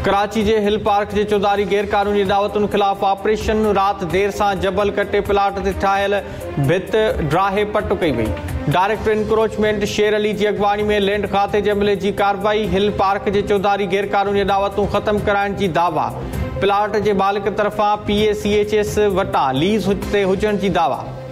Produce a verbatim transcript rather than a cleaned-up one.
कराची जे hill park जे चौधारी गैर कानूनी दावतुनि ख़िलाफ़ ऑपरेशन। राति देर सां जबल कटे प्लाट ते ठाहियल भित ड्राहे पट कई वई। डायरेक्टर इंक्रोचमेंट शेर अली जी अॻवानी में लैंड खाते जे अमले जी कार्रवाई। हिल पार्क जे चौधारी गैर कानूनी दावतूं ख़तम कराइण जी दावा। प्लाट जे मालिक तरफ़ां P A C H S वटां लीज़ ते हुजण जी दावा।